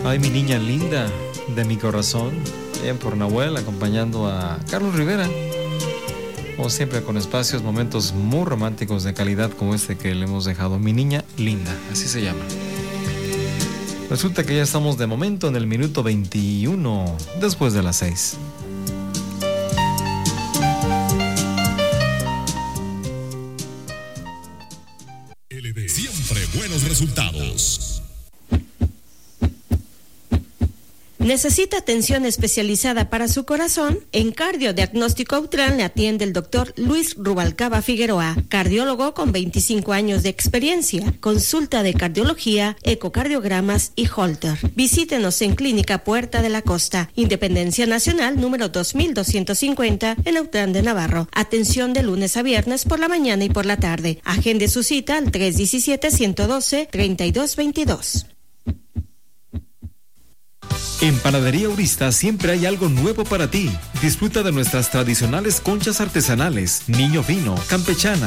Ay, mi niña linda de mi corazón. Bien por Nahuel, acompañando a Carlos Rivera. Como siempre, con espacios, momentos muy románticos de calidad como este que le hemos dejado. Mi niña linda, así se llama. Resulta que ya estamos de momento en el minuto 21 después de las 6. LD, siempre buenos resultados. ¿Necesita atención especializada para su corazón? En Cardiodiagnóstico Autran le atiende el doctor Luis Rubalcaba Figueroa, cardiólogo con 25 años de experiencia, consulta de cardiología, ecocardiogramas y Holter. Visítenos en Clínica Puerta de la Costa, Independencia Nacional, número 2250, en Autran de Navarro. Atención de lunes a viernes por la mañana y por la tarde. Agende su cita al 317-112-3222. En Panadería Urista siempre hay algo nuevo para ti. Disfruta de nuestras tradicionales conchas artesanales, niño fino, campechana,